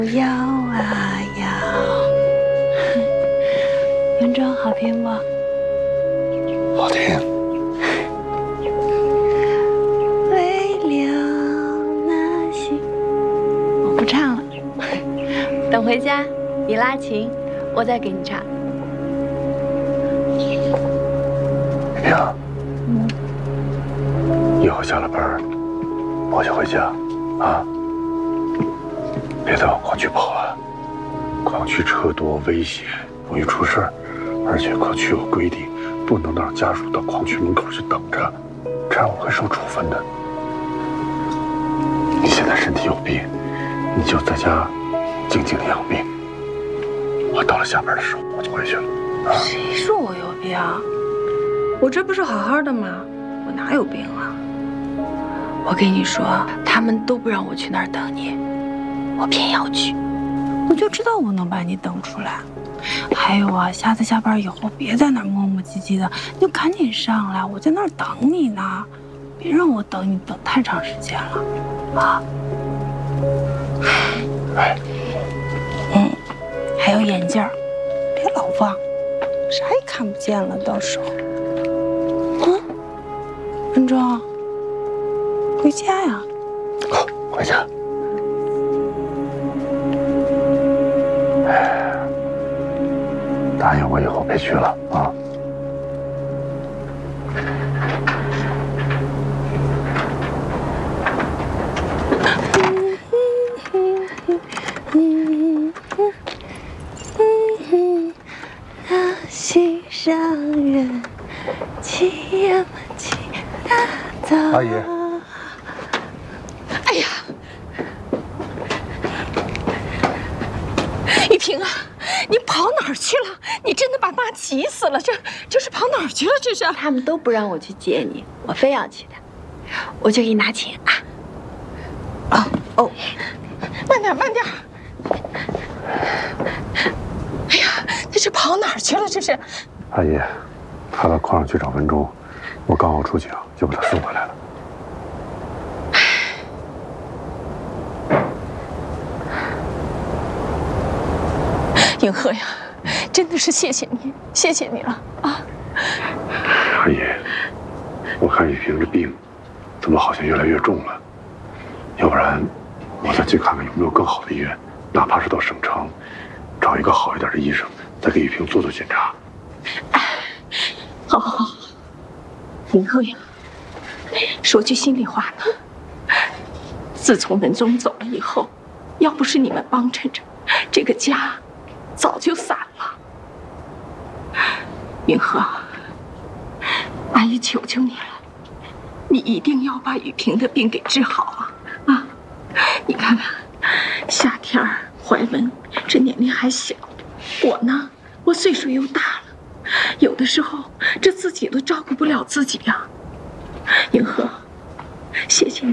摇啊摇，文章好听不？ 好听。 为了那些，我不唱了。等回家，你拉琴，我再给你唱。 雨萍，以后下了班，我就回家啊。 别再往矿区跑了，矿区车多危险，容易出事儿，而且矿区有规定，不能让家属到矿区门口去等着，这样我会受处分的。你现在身体有病，你就在家静静的养病。我到了下班的时候，我就回去了。啊、 谁说我有病？我这不是好好的吗？我哪有病啊？我跟你说，他们都不让我去那儿等你。 我偏要去，我就知道我能把你等出来。还有啊，下次下班以后别在那儿磨磨唧唧的，你就赶紧上来，我在那儿等你呢。别让我等你等太长时间了，啊！ 哎， 还有眼镜儿，别老忘，啥也看不见了，到时候。文忠，回家呀？ 好，回家。 答应我以后别去了啊！ 那心上人，骑呀嘛骑大走。 阿姨， 哎呀，雨萍啊！ 你跑哪儿去了？你真的把妈急死了！这是跑哪儿去了？这是他们都不让我去接你，我非要去的，我就给你拿琴啊！哦， 慢点，慢点！哎呀，这是跑哪儿去了？这是阿姨，他到矿上去找文忠，我刚好出警，就把他送回来了。 银河呀，真的是谢谢你，谢谢你了啊！ 阿姨，我看雨萍这病怎么好像越来越重了，要不然我再去看看有没有更好的医院，哪怕是到省城，找一个好一点的医生，再给雨萍做检查。 好，好，好，银河呀，说句心里话呢，自从文忠走了以后，要不是你们帮衬着，这个家。 早就散了，云禾，阿姨求求你了，你一定要把雨萍的病给治好啊！啊，你看看，夏天怀文这年龄还小，我呢，我岁数又大了，有的时候这自己都照顾不了自己呀。云禾，谢谢你。